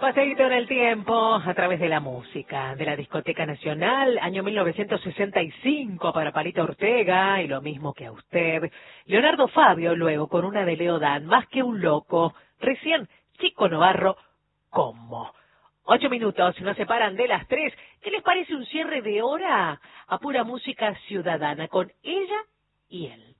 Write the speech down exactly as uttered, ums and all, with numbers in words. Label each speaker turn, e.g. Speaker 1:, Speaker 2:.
Speaker 1: Paseíto en el tiempo a través de la música, de la Discoteca Nacional, año mil novecientos sesenta y cinco para Palito Ortega, y lo mismo que a usted. Leonardo Fabio luego con una de Leo Dan, Más que un loco. Recién Chico Novarro, ¿cómo? Ocho minutos nos separan de las tres. ¿Qué les parece un cierre de hora a pura música ciudadana con ella y él?